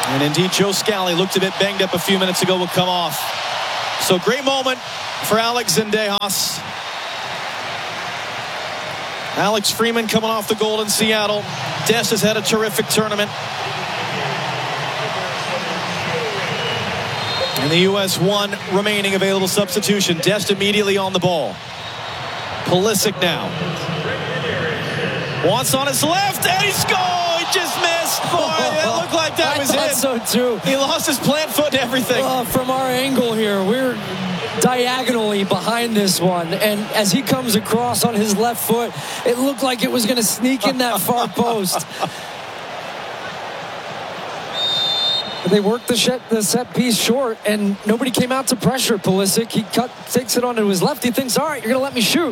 And indeed, Joe Scally looked a bit banged up a few minutes ago, will come off. So great moment for Alex Zendejas. Alex Freeman coming off the goal in Seattle. Dest has had a terrific tournament. And the U.S. one remaining available substitution. Dest immediately on the ball. Pulisic now. Wants on his left, and he scored! He just missed! Boy, it looked like that was it. I thought so, too. He lost his plant foot and everything. From our angle here, we're diagonally behind this one, and as he comes across on his left foot, it looked like it was going to sneak in that far post. They worked the set piece short, and nobody came out to pressure Pulisic. He takes it onto his left. He thinks, all right, you're going to let me shoot.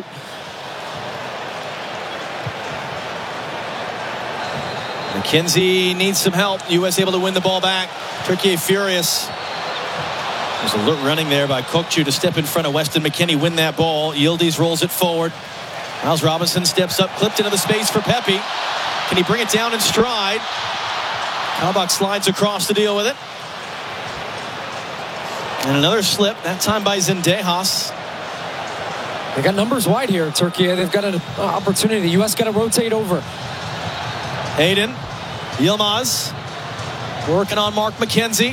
McKenzie needs some help. U.S. able to win the ball back. Turkey furious. There's a little running there by Kokcu to step in front of Weston McKennie, win that ball. Yildiz rolls it forward. Miles Robinson steps up, clipped into the space for Pepe. Can he bring it down in stride? Kabak slides across to deal with it. And another slip, that time by Zendejas. They got numbers wide here, Turkey. They've got an opportunity. The U.S. got to rotate over. Aiden Yilmaz working on Mark McKenzie.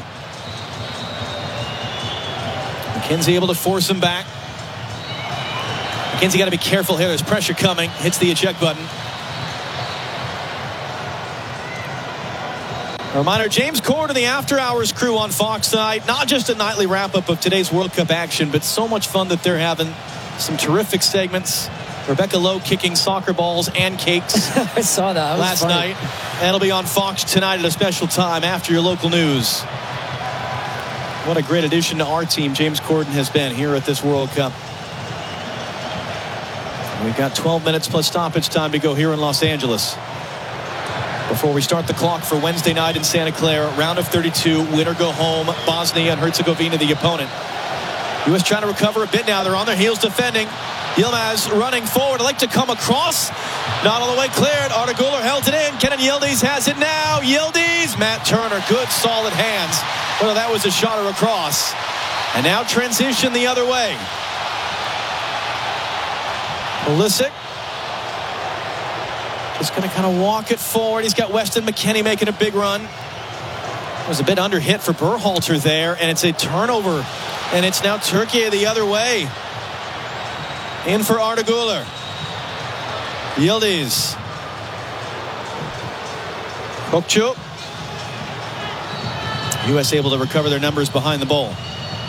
McKenzie able to force him back. McKenzie got to be careful here. There's pressure coming. Hits the eject button. A reminder, James Corden, the After Hours crew on Fox tonight. Not just a nightly wrap-up of today's World Cup action, but so much fun that they're having. Some terrific segments. Rebecca Lowe kicking soccer balls and cakes. I saw that. Last night. That'll be on Fox tonight at a special time after your local news. What a great addition to our team James Corden has been here at this World Cup. We've got 12 minutes plus stoppage time to go here in Los Angeles. Before we start the clock for Wednesday night in Santa Clara, round of 32, win or go home. Bosnia and Herzegovina the opponent. U.S. trying to recover a bit now. They're on their heels defending. Yilmaz running forward. I'd like to come across. Not all the way cleared. Arda Güler held it in. Kenan Yildiz has it now. Yildiz. Matt Turner. Good solid hands. Whether that was a shot or a cross. And now transition the other way. Pulisic. Just going to kind of walk it forward. He's got Weston McKennie making a big run. It was a bit under hit for Berhalter there. And it's a turnover. And it's now Turkey the other way. In for Arda Güler. Yildiz. Kokcu. U.S. able to recover their numbers behind the ball.